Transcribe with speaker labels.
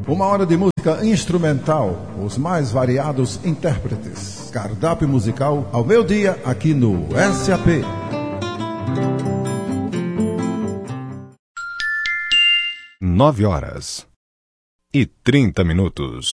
Speaker 1: Uma hora de música instrumental, os mais variados intérpretes. Cardápio musical ao meio-dia aqui no SAP.
Speaker 2: Nove horas e 30 minutos.